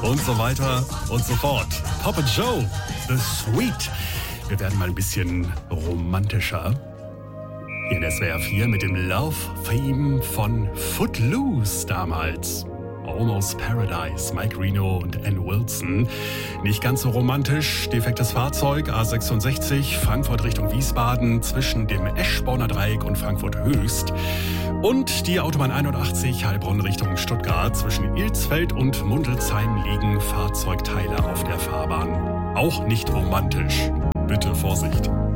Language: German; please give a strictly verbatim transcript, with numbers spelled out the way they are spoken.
und so weiter und so fort. Papa Joe, The Sweet. Wir werden mal ein bisschen romantischer. Hier in S W R vier mit dem Love-Theme von Footloose damals. Almost Paradise, Mike Reno und Ann Wilson. Nicht ganz so romantisch, defektes Fahrzeug, A sechsundsechzig, Frankfurt Richtung Wiesbaden, zwischen dem Eschborner Dreieck und Frankfurt Höchst. Und die Autobahn einundachtzig, Heilbronn Richtung Stuttgart, zwischen Ilsfeld und Mundelsheim liegen Fahrzeugteile auf der Fahrbahn. Auch nicht romantisch. Bitte Vorsicht.